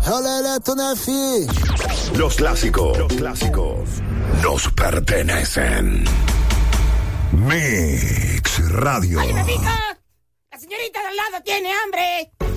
Los clásicos nos pertenecen. Mix Radio. ¡Ay, me pica! ¡La señorita de al lado tiene hambre!